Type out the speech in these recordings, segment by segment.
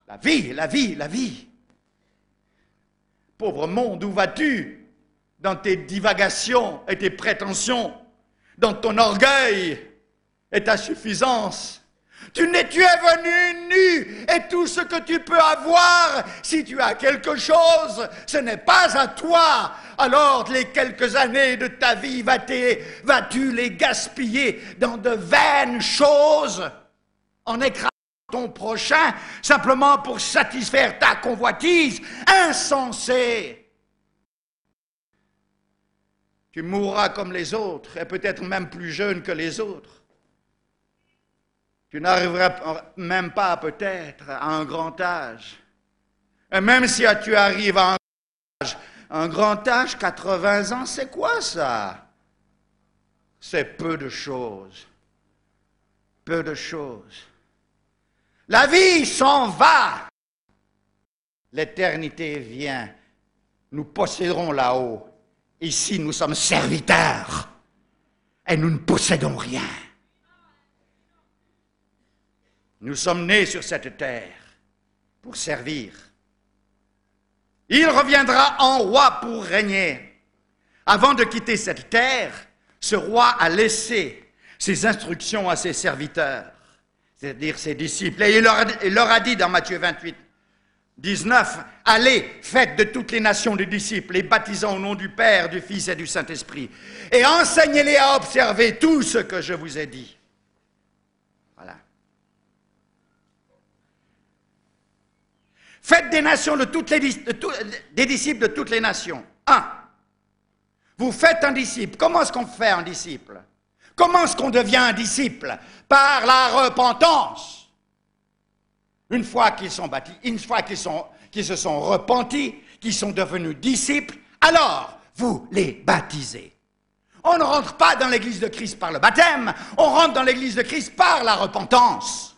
La vie, la vie, la vie. Pauvre monde, où vas-tu dans tes divagations et tes prétentions, dans ton orgueil et ta suffisance? Tu es venu nu, et tout ce que tu peux avoir, si tu as quelque chose, ce n'est pas à toi. Alors les quelques années de ta vie, vas-tu les gaspiller dans de vaines choses, en écrasant ton prochain, simplement pour satisfaire ta convoitise insensée? Tu mourras comme les autres, et peut-être même plus jeune que les autres. Tu n'arriveras même pas peut-être à un grand âge. Et même si tu arrives à un grand âge, 80 ans, c'est quoi ça? C'est peu de choses. Peu de choses. La vie s'en va. L'éternité vient. Nous posséderons là-haut. Ici, nous sommes serviteurs. Et nous ne possédons rien. Nous sommes nés sur cette terre pour servir. Il reviendra en roi pour régner. Avant de quitter cette terre, ce roi a laissé ses instructions à ses serviteurs, c'est-à-dire ses disciples. Et il leur a dit dans Matthieu 28, 19, « Allez, faites de toutes les nations des disciples, les baptisant au nom du Père, du Fils et du Saint-Esprit, et enseignez-les à observer tout ce que je vous ai dit. » Voilà. Faites des nations des disciples de toutes les nations. 1. Vous faites un disciple. Comment est-ce qu'on fait un disciple? Comment est-ce qu'on devient un disciple? Par la repentance. Une fois qu'ils sont baptisés, une fois qu'ils se sont repentis, qu'ils sont devenus disciples, alors vous les baptisez. On ne rentre pas dans l'église de Christ par le baptême, on rentre dans l'église de Christ par la repentance.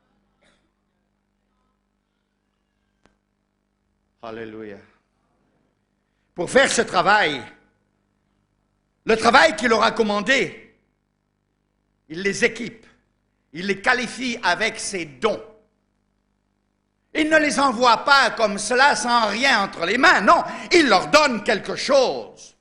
Alléluia. Pour faire ce travail, le travail qu'il leur a commandé, il les équipe, il les qualifie avec ses dons. Il ne les envoie pas comme cela sans rien entre les mains, non, il leur donne quelque chose.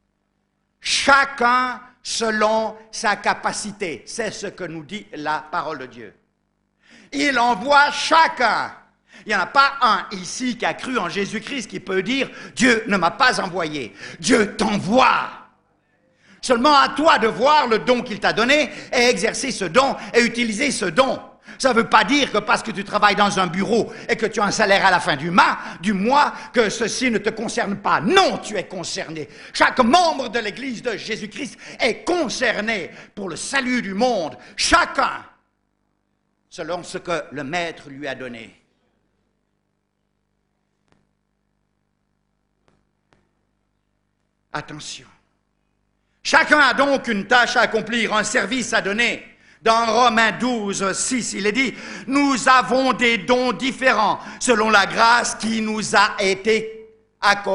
Chacun selon sa capacité, c'est ce que nous dit la parole de Dieu. Il envoie chacun. Il n'y en a pas un ici qui a cru en Jésus-Christ qui peut dire « Dieu ne m'a pas envoyé ». Dieu t'envoie. Seulement à toi de voir le don qu'il t'a donné et exercer ce don et utiliser ce don. Ça ne veut pas dire que parce que tu travailles dans un bureau et que tu as un salaire à la fin du mois, que ceci ne te concerne pas. Non, tu es concerné. Chaque membre de l'Église de Jésus-Christ est concerné pour le salut du monde. Chacun selon ce que le Maître lui a donné. Attention. Chacun a donc une tâche à accomplir, un service à donner. Dans Romains 12, 6, il est dit « Nous avons des dons différents selon la grâce qui nous a été accordée. »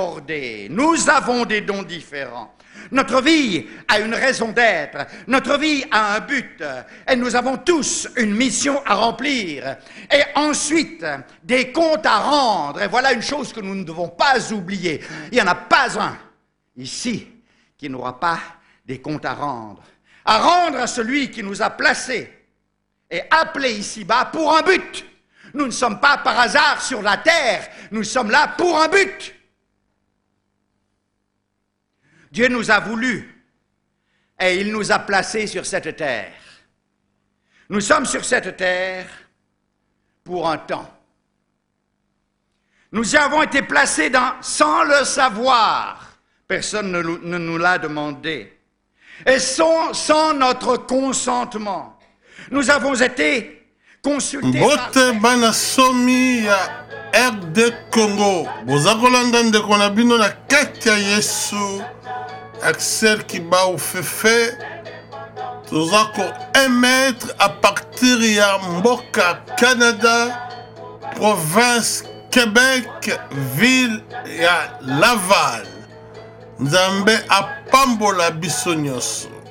Nous avons des dons différents. Notre vie a une raison d'être. Notre vie a un but. Et nous avons tous une mission à remplir. Et ensuite, des comptes à rendre. Et voilà une chose que nous ne devons pas oublier. Il n'y en a pas un ici qui n'aura pas des comptes à rendre à celui qui nous a placés et appelés ici-bas pour un but. Nous ne sommes pas par hasard sur la terre, nous sommes là pour un but. Dieu nous a voulu et il nous a placés sur cette terre. Nous sommes sur cette terre pour un temps. Nous y avons été placés sans le savoir. Personne ne nous l'a demandé. Et sans notre consentement. Nous avons été consultés Mbote bana somi ya RD Congo. Boza kolanda ndeko na bino na kati ya Yesu. Axel Kibao Fefe. Toza ko émettre à partir ya Mboka Canada, province Québec, ville ya Laval. Nzambe apambola biso nyonso.